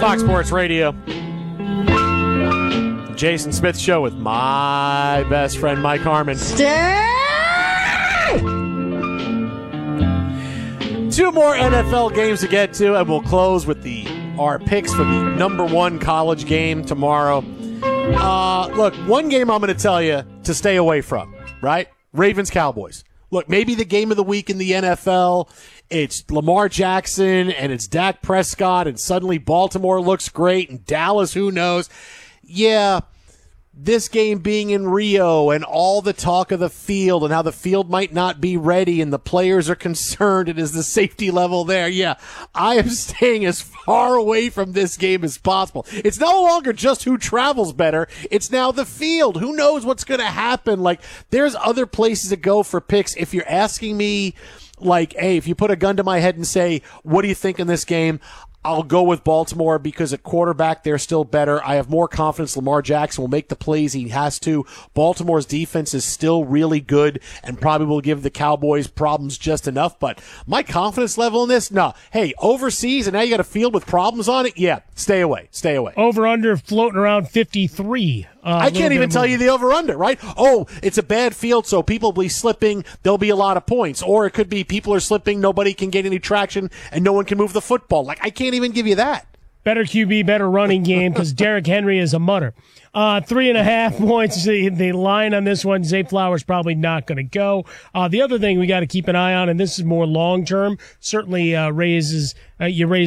Fox Sports Radio. Jason Smith Show with my best friend, Mike Harmon. Two more NFL games to get to, and we'll close with our picks for the number one college game tomorrow. Look, one game I'm going to tell you to stay away from, right? Ravens-Cowboys. Look, maybe the game of the week in the NFL, it's Lamar Jackson and it's Dak Prescott, and suddenly Baltimore looks great, and Dallas, who knows? Yeah, this game being in Rio and all the talk of the field and how the field might not be ready and the players are concerned and is the safety level there. Yeah, I am staying as far away from this game as possible. It's no longer just who travels better. It's now the field. Who knows what's going to happen? Like, there's other places to go for picks. If you're asking me, like, hey, if you put a gun to my head and say, what do you think in this game? I'll go with Baltimore because at quarterback, they're still better. I have more confidence Lamar Jackson will make the plays he has to. Baltimore's defense is still really good and probably will give the Cowboys problems just enough. But my confidence level in this, no. Hey, overseas, and now you got a field with problems on it? Yeah, stay away. Stay away. Over-under floating around 53. I can't even tell you the over-under, right? Oh, it's a bad field, so people will be slipping. There'll be a lot of points. Or it could be people are slipping, nobody can get any traction, and no one can move the football. Like, I can't even give you that. Better QB, better running game because Derrick Henry is a mutter. 3.5 points. The line on this one, Zay Flowers probably not going to go. The other thing we got to keep an eye on, and this is more long-term, certainly you raise